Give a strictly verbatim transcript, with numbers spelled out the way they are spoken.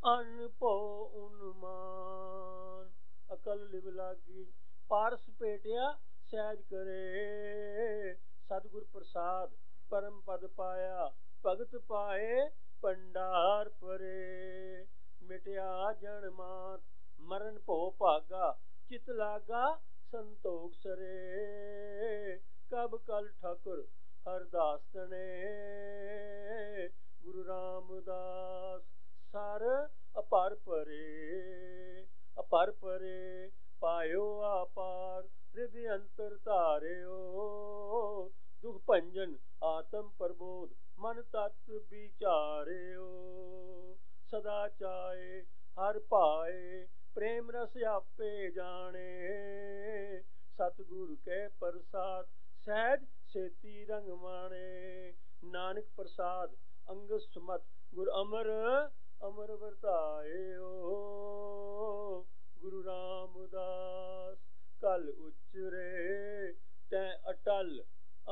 ਅਨ ਭੋ ਉਨਮਾਨ। ਅਕਲ ਲਿਵ ਲਾਗੀ ਪਾਰਸ ਭੇਟਿਆ ਸਹਿਜ ਕਰੇ। ਸਤਿਗੁਰ ਪ੍ਰਸਾਦ ਪਰਮ ਪਦ ਪਾਇਆ ਭਗਤ ਪਾਏ ਭੰਡਾਰ ਭਰੇ। ਮਿਟਿਆ ਜਨ ਮਾਤ ਮਰਨ ਭੋ ਭਾਗਾ ਚਿਤ ਲਾਗਾ ਸੰਤੋਖ ਸਰੇ। ਕਬ ਕਲ ਠਾਕੁਰ ਹਰਦਾਸ ਤਣੇ ਗੁਰੂ ਰਾਮਦਾਸ ਸਰ ਅਪਰ ਭਰੇ। ਅਪਰ ਭਰੇ ਪਾਇਓ ਆਪਾਰ ਹਿਰਦਿ ਅੰਤਰ ਧਾਰਿਓ। ਦੁਖ ਭੰਜਨ ਆਤਮ ਪ੍ਰਬੋਧ ਮਨ ਤਤ ਵਿਚਾਰਿਓ। ਸਦਾ ਚਾਏ ਹਰ ਭਾਏ ਪ੍ਰੇਮ ਰਸ ਆਪੇ ਜਾਣੇ। ਸਤਿਗੁਰ ਕੇ ਪ੍ਰਸਾਦ ਸਹਿਜ ਸੇਤੀ ਰੰਗ ਮਾਣੇ। ਨਾਨਕ ਪ੍ਰਸਾਦ ਅੰਗਦ ਸੁਮਤ ਗੁਰ ਅਮਰ ਅਮਰ ਵਰਤਾਇਓ। ਗੁਰੂ ਰਾਮਦਾਸ ਕਲ ਉਚਰੇ ਤੈ ਅਟਲ